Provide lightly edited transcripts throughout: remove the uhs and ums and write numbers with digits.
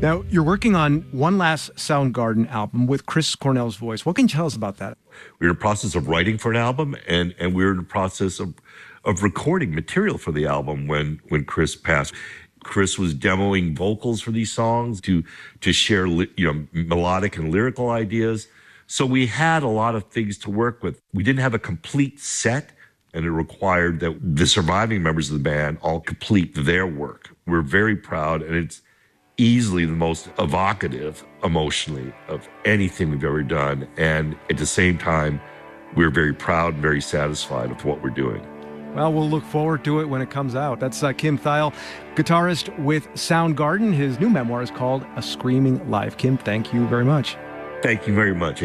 Now, you're working on One Last Soundgarden album with Chris Cornell's voice. What can you tell us about that? We're in the process of writing for an album, and we're in the process of recording material for the album when Chris passed. Chris was demoing vocals for these songs to share melodic and lyrical ideas. So we had a lot of things to work with. We didn't have a complete set, and it required that the surviving members of the band all complete their work. We're very proud, and it's easily the most evocative emotionally of anything we've ever done. And at the same time, we're very proud and very satisfied with what we're doing. Well, we'll look forward to it when it comes out. That's Kim Thayil, guitarist with Soundgarden. His new memoir is called A Screaming Life. Kim, thank you very much. Thank you very much.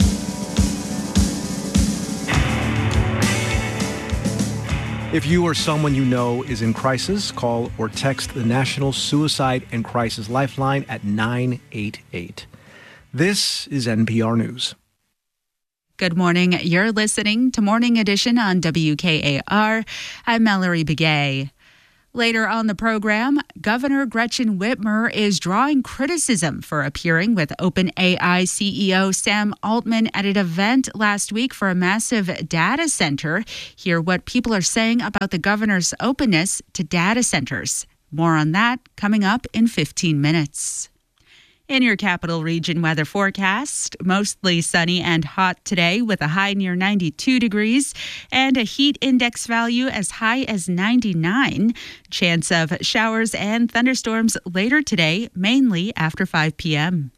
If you or someone you know is in crisis, call or text the National Suicide and Crisis Lifeline at 988. This is NPR News. Good morning. You're listening to Morning Edition on WKAR. I'm Mallory Begay. Later on the program, Governor Gretchen Whitmer is drawing criticism for appearing with OpenAI CEO Sam Altman at an event last week for a massive data center. Hear what people are saying about the governor's openness to data centers. More on that coming up in 15 minutes. In your capital region weather forecast, mostly sunny and hot today with a high near 92 degrees and a heat index value as high as 99. Chance of showers and thunderstorms later today, mainly after 5 p.m.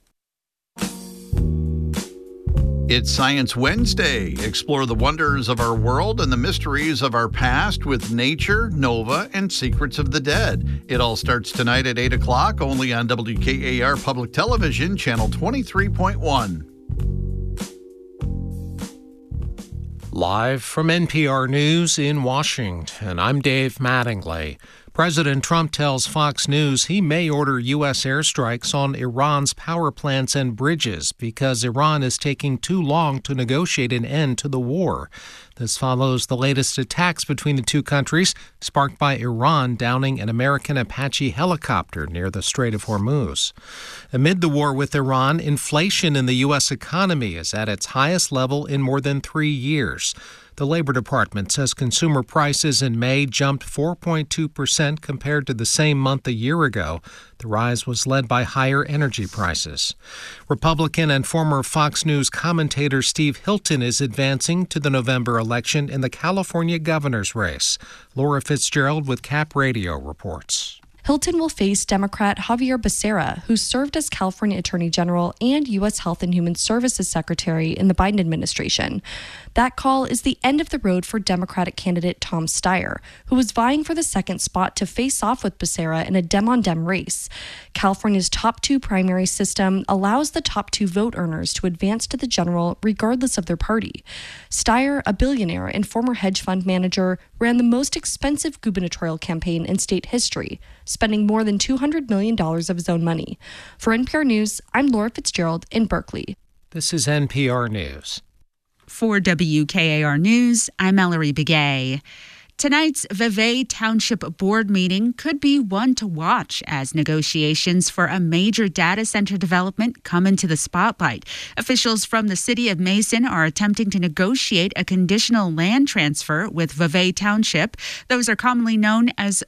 It's Science Wednesday. Explore the wonders of our world and the mysteries of our past with nature, Nova, and Secrets of the Dead. It all starts tonight at 8 o'clock, only on WKAR Public Television, Channel 23.1. Live from NPR News in Washington, I'm Dave Mattingly. President Trump tells Fox News he may order U.S. airstrikes on Iran's power plants and bridges because Iran is taking too long to negotiate an end to the war. This follows the latest attacks between the two countries, sparked by Iran downing an American Apache helicopter near the Strait of Hormuz. Amid the war with Iran, inflation in the U.S. economy is at its highest level in more than 3 years. The Labor Department says consumer prices in May jumped 4.2% compared to the same month a year ago. The rise was led by higher energy prices. Republican and former Fox News commentator Steve Hilton is advancing to the November election in the California governor's race. Laura Fitzgerald with Cap Radio reports. Hilton will face Democrat Xavier Becerra, who served as California Attorney General and U.S. Health and Human Services Secretary in the Biden administration. That call is the end of the road for Democratic candidate Tom Steyer, who was vying for the second spot to face off with Becerra in a Dem-on-Dem race. California's top two primary system allows the top two vote earners to advance to the general regardless of their party. Steyer, a billionaire and former hedge fund manager, ran the most expensive gubernatorial campaign in state history, spending more than $200 million of his own money. For NPR News, I'm Laura Fitzgerald in Berkeley. This is NPR News. For WKAR News, I'm Mallory Begay. Tonight's Vevey Township Board meeting could be one to watch as negotiations for a major data center development come into the spotlight. Officials from the city of Mason are attempting to negotiate a conditional land transfer with Vevey Township. Those are commonly known as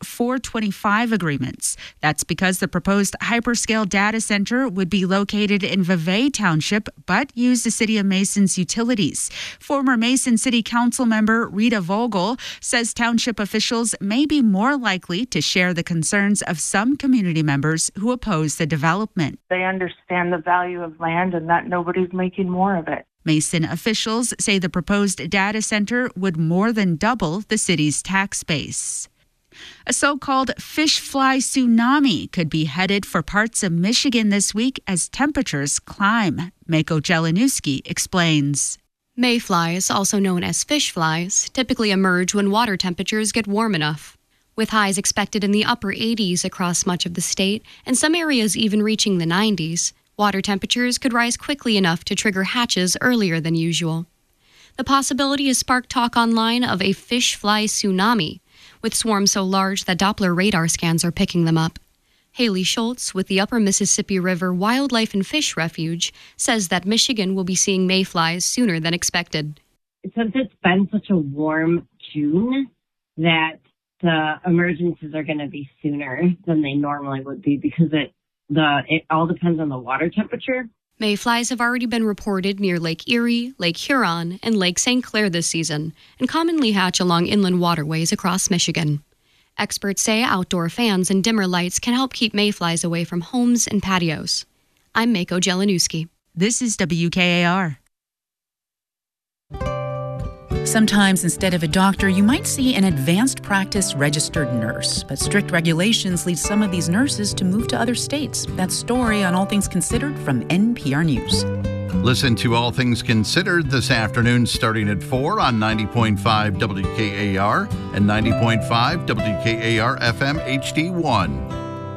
425 agreements. That's because the proposed hyperscale data center would be located in Vevey Township but use the city of Mason's utilities. Former Mason City Council member Rita Vogel says township officials may be more likely to share the concerns of some community members who oppose the development. They understand the value of land and that nobody's making more of it. Mason officials say the proposed data center would more than double the city's tax base. A so-called fish fly tsunami could be headed for parts of Michigan this week as temperatures climb. Mako Jelinuski explains. Mayflies, also known as fish flies, typically emerge when water temperatures get warm enough. With highs expected in the upper 80s across much of the state, and some areas even reaching the 90s, water temperatures could rise quickly enough to trigger hatches earlier than usual. The possibility has sparked talk online of a fish fly tsunami, with swarms so large that Doppler radar scans are picking them up. Haley Schultz with the Upper Mississippi River Wildlife and Fish Refuge says that Michigan will be seeing mayflies sooner than expected. Since it's been such a warm June, that the emergences are going to be sooner than they normally would be because it all depends on the water temperature. Mayflies have already been reported near Lake Erie, Lake Huron, and Lake St. Clair this season, and commonly hatch along inland waterways across Michigan. Experts say outdoor fans and dimmer lights can help keep mayflies away from homes and patios. I'm Mako Jelinuski. This is WKAR. Sometimes instead of a doctor, you might see an advanced practice registered nurse, but strict regulations lead some of these nurses to move to other states. That story on All Things Considered from NPR News. Listen to All Things Considered this afternoon starting at 4 on 90.5 WKAR and 90.5 WKAR FM HD1.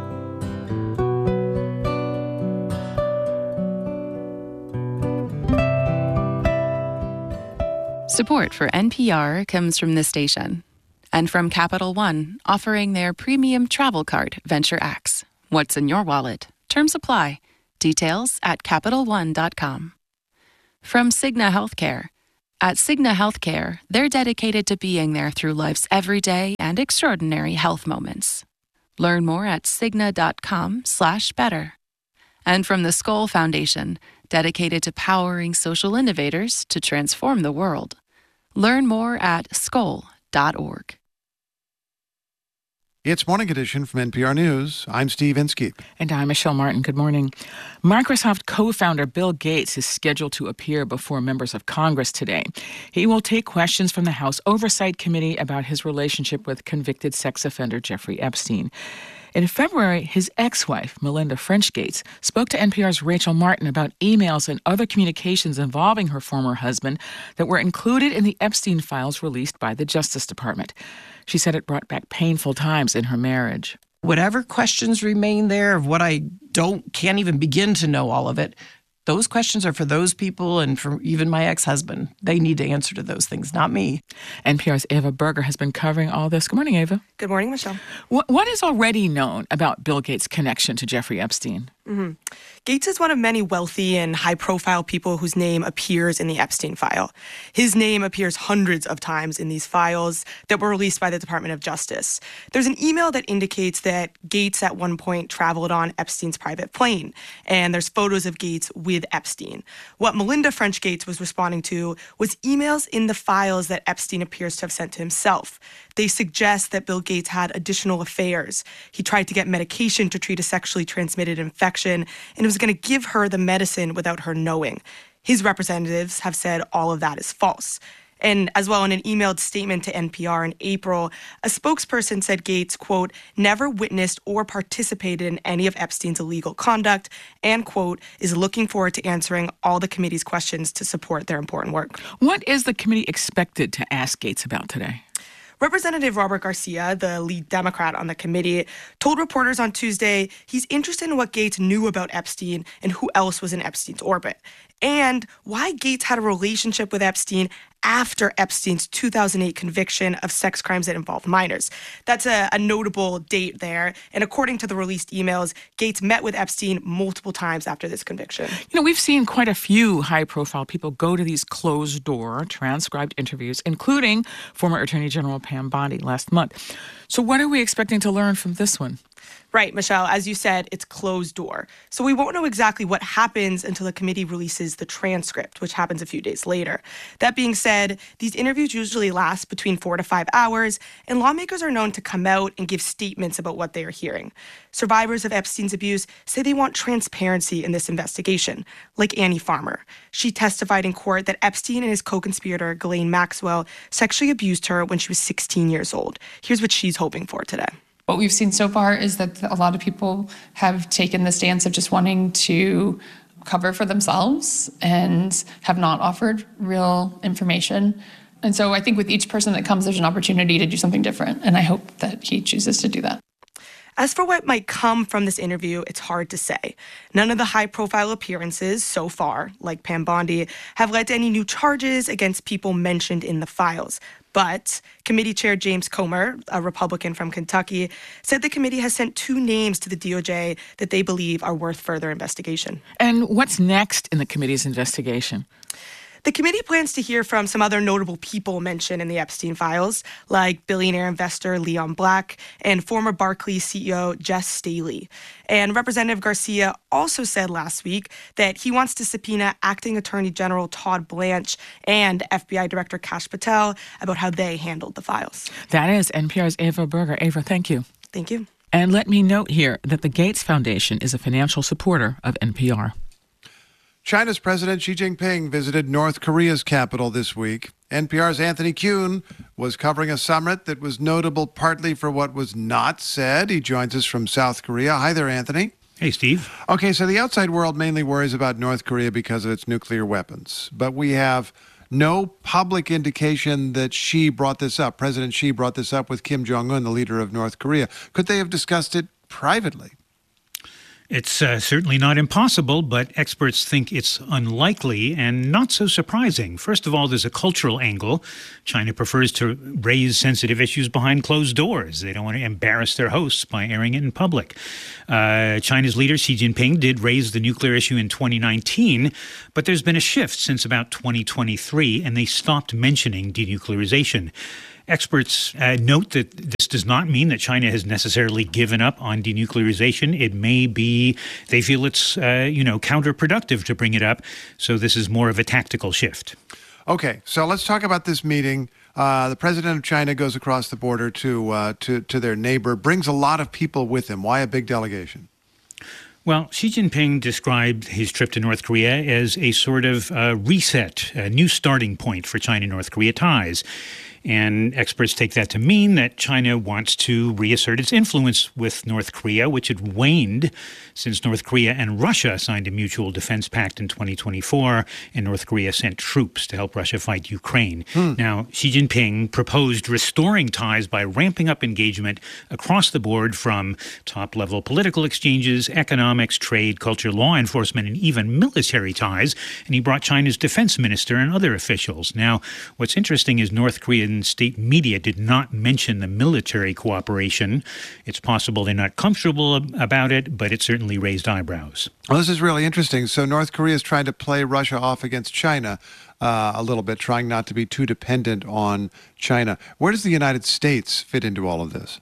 Support for NPR comes from this station and from Capital One, offering their premium travel card, Venture X. What's in your wallet? Terms apply. Details at CapitalOne.com. From Cigna Healthcare. At Cigna Healthcare, they're dedicated to being there through life's everyday and extraordinary health moments. Learn more at Cigna.com/better. And from the Skoll Foundation, dedicated to powering social innovators to transform the world. Learn more at skoll.org. It's Morning Edition from NPR News. I'm Steve Inskeep. And I'm Michelle Martin. Good morning. Microsoft co-founder Bill Gates is scheduled to appear before members of Congress today. He will take questions from the House Oversight Committee about his relationship with convicted sex offender Jeffrey Epstein. In February, his ex-wife, Melinda French Gates, spoke to NPR's Rachel Martin about emails and other communications involving her former husband that were included in the Epstein files released by the Justice Department. She said it brought back painful times in her marriage. Whatever questions remain there of what I can't even begin to know all of it, those questions are for those people and for even my ex-husband. They need to answer to those things, not me. NPR's Ava Berger has been covering all this. Good morning, Ava. Good morning, Michelle. What is already known about Bill Gates' connection to Jeffrey Epstein? Gates is one of many wealthy and high-profile people whose name appears in the Epstein file. His name appears hundreds of times in these files that were released by the Department of Justice. There's an email that indicates that Gates at one point traveled on Epstein's private plane, and there's photos of Gates with Epstein. What Melinda French Gates was responding to was emails in the files that Epstein appears to have sent to himself. They suggest that Bill Gates had additional affairs. He tried to get medication to treat a sexually transmitted infection and was going to give her the medicine without her knowing. His representatives have said all of that is false. And as well, in an emailed statement to NPR in April, a spokesperson said Gates, quote, never witnessed or participated in any of Epstein's illegal conduct and, quote, is looking forward to answering all the committee's questions to support their important work. What is the committee expected to ask Gates about today? Representative Robert Garcia, the lead Democrat on the committee, told reporters on Tuesday he's interested in what Gates knew about Epstein and who else was in Epstein's orbit, and why Gates had a relationship with Epstein after Epstein's 2008 conviction of sex crimes that involved minors. That's a notable date there. And according to the released emails, Gates met with Epstein multiple times after this conviction. You know, we've seen quite a few high-profile people go to these closed-door, transcribed interviews, including former Attorney General Pam Bondi last month. So what are we expecting to learn from this one? Right, Michelle, as you said, it's closed door. So we won't know exactly what happens until the committee releases the transcript, which happens a few days later. That being said, these interviews usually last between 4 to 5 hours, and lawmakers are known to come out and give statements about what they are hearing. Survivors of Epstein's abuse say they want transparency in this investigation, like Annie Farmer. She testified in court that Epstein and his co-conspirator, Ghislaine Maxwell, sexually abused her when she was 16 years old. Here's what she's hoping for today. What we've seen so far is that a lot of people have taken the stance of just wanting to cover for themselves and have not offered real information. And so I think with each person that comes, there's an opportunity to do something different. And I hope that he chooses to do that. As for what might come from this interview, it's hard to say. None of the high-profile appearances so far, like Pam Bondi, have led to any new charges against people mentioned in the files. But committee chair James Comer, a Republican from Kentucky, said the committee has sent 2 names to the DOJ that they believe are worth further investigation. And what's next in the committee's investigation? The committee plans to hear from some other notable people mentioned in the Epstein files, like billionaire investor Leon Black and former Barclays CEO Jess Staley. And Representative Garcia also said last week that he wants to subpoena Acting Attorney General Todd Blanche and FBI Director Kash Patel about how they handled the files. That is NPR's Ava Berger. Ava, thank you. Thank you. And let me note here that the Gates Foundation is a financial supporter of NPR. China's President Xi Jinping visited North Korea's capital this week. NPR's Anthony Kuhn was covering a summit that was notable partly for what was not said. He joins us from South Korea. Hi there, Anthony. Hey, Steve. Okay, so the outside world mainly worries about North Korea because of its nuclear weapons. But we have no public indication that Xi brought this up. President Xi brought this up with Kim Jong-un, the leader of North Korea. Could they have discussed it privately? It's certainly not impossible, but experts think it's unlikely and not so surprising. First of all, there's a cultural angle. China prefers to raise sensitive issues behind closed doors. They don't want to embarrass their hosts by airing it in public. China's leader, Xi Jinping, did raise the nuclear issue in 2019, but there's been a shift since about 2023, and they stopped mentioning denuclearization. Experts note that this does not mean that China has necessarily given up on denuclearization. It may be they feel it's, counterproductive to bring it up. So this is more of a tactical shift. Okay, so let's talk about this meeting. The president of China goes across the border to their neighbor, brings a lot of people with him. Why a big delegation? Well, Xi Jinping described his trip to North Korea as a sort of reset, a new starting point for China-North Korea ties. And experts take that to mean that China wants to reassert its influence with North Korea, which had waned since North Korea and Russia signed a mutual defense pact in 2024, and North Korea sent troops to help Russia fight Ukraine. Now, Xi Jinping proposed restoring ties by ramping up engagement across the board from top-level political exchanges, economics, trade, culture, law enforcement, and even military ties. And he brought China's defense minister and other officials. Now, what's interesting is North Korean state media did not mention the military cooperation. It's possible they're not comfortable about it, but it certainly raised eyebrows. Well, this is really interesting. So North Korea is trying to play Russia off against China a little bit, trying not to be too dependent on China. Where does the United States fit into all of this?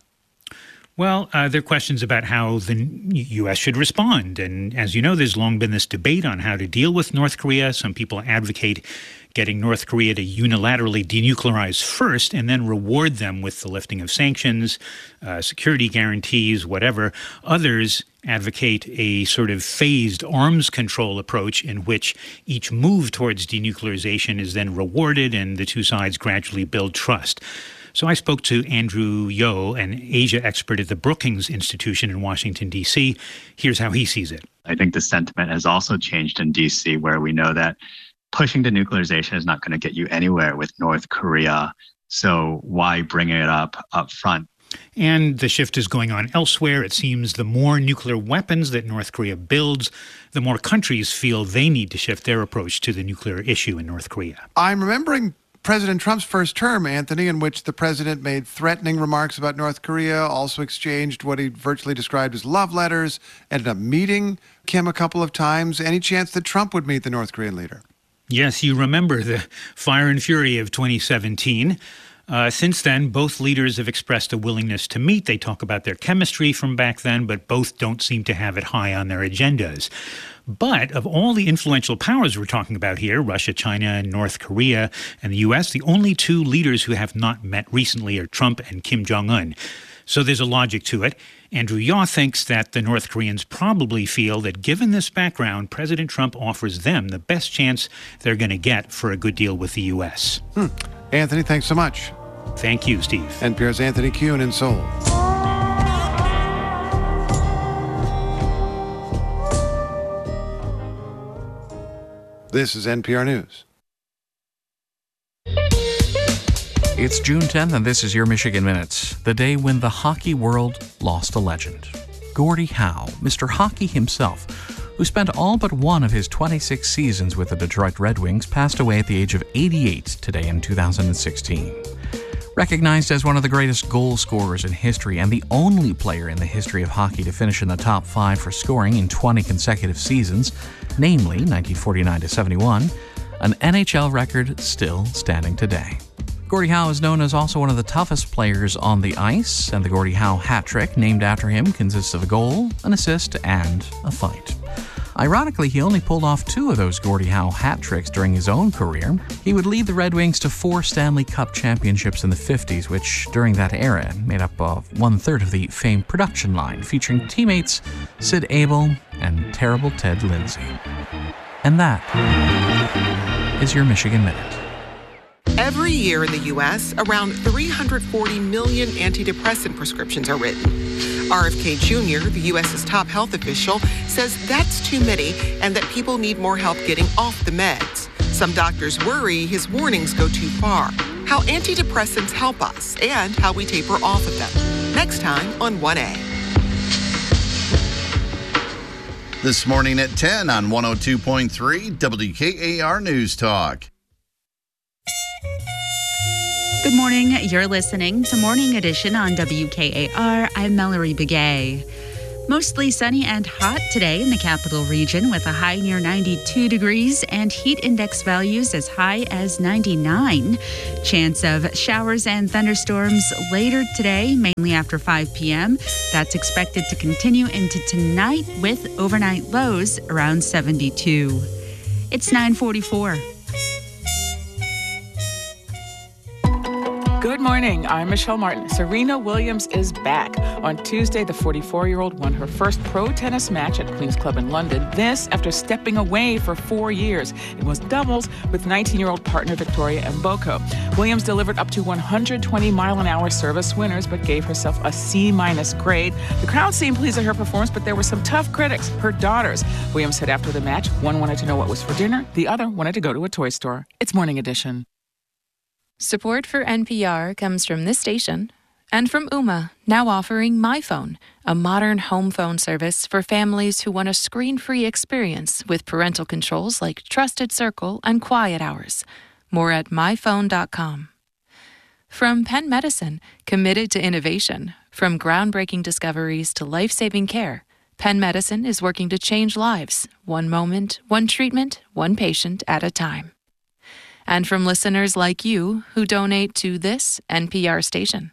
Well, there are questions about how the U.S. should respond. And as you know, there's long been this debate on how to deal with North Korea. Some people advocate getting North Korea to unilaterally denuclearize first and then reward them with the lifting of sanctions, security guarantees, whatever. Others advocate a sort of phased arms control approach in which each move towards denuclearization is then rewarded and the two sides gradually build trust. So I spoke to Andrew Yo, an Asia expert at the Brookings Institution in Washington, D.C. Here's how he sees it. I think the sentiment has also changed in D.C., where we know that pushing denuclearization is not going to get you anywhere with North Korea. So why bring it up front? And the shift is going on elsewhere. It seems the more nuclear weapons that North Korea builds, the more countries feel they need to shift their approach to the nuclear issue in North Korea. I'm remembering President Trump's first term, Anthony, in which the president made threatening remarks about North Korea, also exchanged what he virtually described as love letters, ended up meeting Kim a couple of times. Any chance that Trump would meet the North Korean leader? Yes, you remember the fire and fury of 2017. Since then, both leaders have expressed a willingness to meet. They talk about their chemistry from back then, but both don't seem to have it high on their agendas. But of all the influential powers we're talking about here, Russia, China, North Korea, and the U.S., the only two leaders who have not met recently are Trump and Kim Jong-un. So there's a logic to it. Andrew Yaw thinks that the North Koreans probably feel that given this background, President Trump offers them the best chance they're going to get for a good deal with the U.S. Anthony, thanks so much. Thank you, Steve. NPR's Anthony Kuhn in Seoul. This is NPR News. It's June 10th, and this is your Michigan Minute, the day when the hockey world lost a legend. Gordie Howe, Mr. Hockey himself, who spent all but one of his 26 seasons with the Detroit Red Wings, passed away at the age of 88 today in 2016. Recognized as one of the greatest goal scorers in history and the only player in the history of hockey to finish in the top 5 for scoring in 20 consecutive seasons, namely 1949-71, an NHL record still standing today. Gordie Howe is known as also one of the toughest players on the ice, and the Gordie Howe hat trick, named after him, consists of a goal, an assist, and a fight. Ironically, he only pulled off 2 of those Gordie Howe hat tricks during his own career. He would lead the Red Wings to 4 Stanley Cup championships in the 50s, which, during that era, made up of 1/3 of the famed production line, featuring teammates Sid Abel and terrible Ted Lindsay. And that is your Michigan Minute. Every year in the U.S., around 340 million antidepressant prescriptions are written. RFK Jr., the U.S.'s top health official, says that's too many and that people need more help getting off the meds. Some doctors worry his warnings go too far. How antidepressants help us and how we taper off of them. Next time on 1A. This morning at 10 on 102.3 WKAR News Talk. Good morning. You're listening to Morning Edition on WKAR. I'm Mallory Begay. Mostly sunny and hot today in the capital region with a high near 92 degrees and heat index values as high as 99. Chance of showers and thunderstorms later today, mainly after 5 p.m. That's expected to continue into tonight with overnight lows around 72. It's 9:44. Good morning. I'm Michelle Martin. Serena Williams is back. On Tuesday, the 44-year-old won her first pro tennis match at Queen's Club in London. This after stepping away for 4 years. It was doubles with 19-year-old partner Victoria Mboko. Williams delivered up to 120 mile-an-hour service winners, but gave herself a C- grade. The crowd seemed pleased with her performance, but there were some tough critics, her daughters. Williams said after the match, one wanted to know what was for dinner, the other wanted to go to a toy store. It's Morning Edition. Support for NPR comes from this station and from Ooma, now offering MyPhone, a modern home phone service for families who want a screen-free experience with parental controls like Trusted Circle and Quiet Hours. More at myphone.com. From Penn Medicine, committed to innovation, from groundbreaking discoveries to life-saving care, Penn Medicine is working to change lives, one moment, one treatment, one patient at a time. And from listeners like you who donate to this NPR station.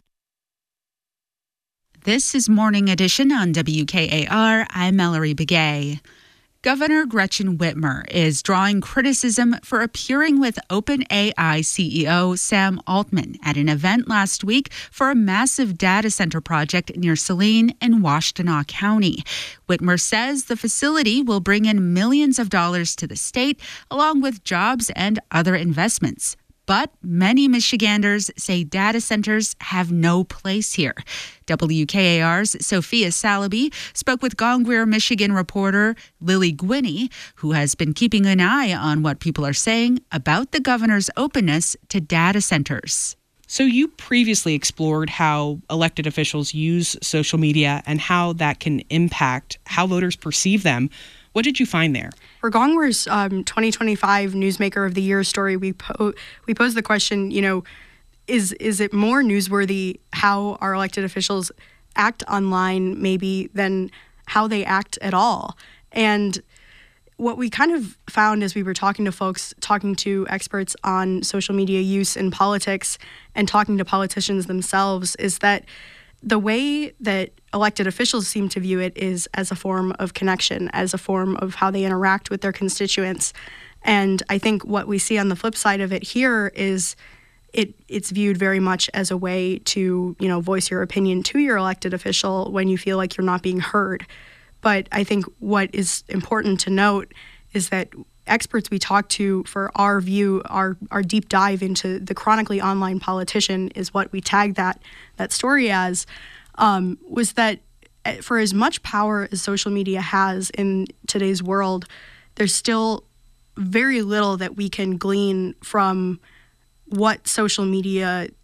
This is Morning Edition on WKAR. I'm Mallory Begay. Governor Gretchen Whitmer is drawing criticism for appearing with OpenAI CEO Sam Altman at an event last week for a massive data center project near Saline in Washtenaw County. Whitmer says the facility will bring in millions of dollars to the state, along with jobs and other investments. But many Michiganders say data centers have no place here. WKAR's Sophia Salaby spoke with Gongwear, Michigan reporter Lily Gwinney, who has been keeping an eye on what people are saying about the governor's openness to data centers. So you previously explored how elected officials use social media and how that can impact how voters perceive them. What did you find there? For Gongwear's 2025 Newsmaker of the Year story, we posed the question, is it more newsworthy how our elected officials act online maybe than how they act at all? And what we kind of found as we were talking to experts on social media use in politics and talking to politicians themselves is that the way that elected officials seem to view it is as a form of connection, as a form of how they interact with their constituents. And I think what we see on the flip side of it here is it's viewed very much as a way to, voice your opinion to your elected official when you feel like you're not being heard. But I think what is important to note is that experts we talked to for our view, our deep dive into the chronically online politician is what we tagged that story as, was that for as much power as social media has in today's world, there's still very little that we can glean from what social media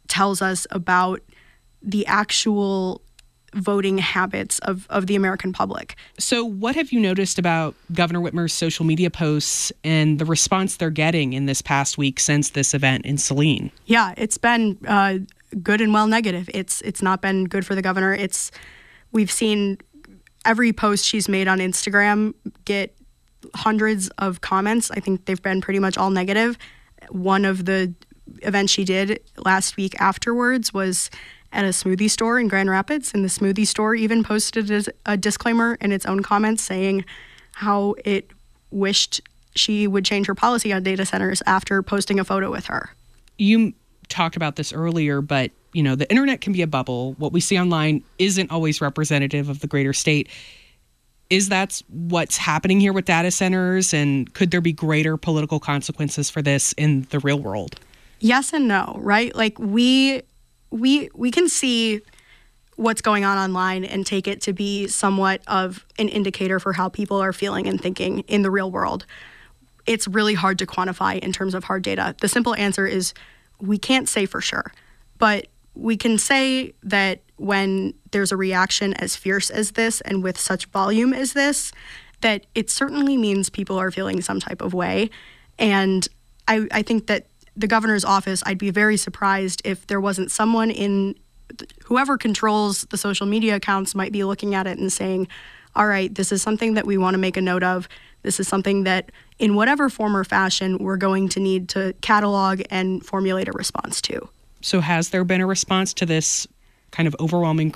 tells us about the actual voting habits of the American public. So what have you noticed about Governor Whitmer's social media posts and the response they're getting in this past week since this event in Saline? Yeah, it's been good and well negative. It's not been good for the governor. We've seen every post she's made on Instagram get hundreds of comments. I think they've been pretty much all negative. One of the events she did last week afterwards was at a smoothie store in Grand Rapids, and the smoothie store even posted a disclaimer in its own comments saying how it wished she would change her policy on data centers after posting a photo with her. You talked about this earlier, but the internet can be a bubble. What we see online isn't always representative of the greater state. Is that what's happening here with data centers, and could there be greater political consequences for this in the real world? Yes and no, right? Like we can see what's going on online and take it to be somewhat of an indicator for how people are feeling and thinking in the real world. It's really hard to quantify in terms of hard data. The simple answer is we can't say for sure, but we can say that when there's a reaction as fierce as this and with such volume as this, that it certainly means people are feeling some type of way. And I think that the governor's office, I'd be very surprised if there wasn't someone in whoever controls the social media accounts might be looking at it and saying, all right, this is something that we want to make a note of. This is something that in whatever form or fashion we're going to need to catalog and formulate a response to. So has there been a response to this kind of overwhelming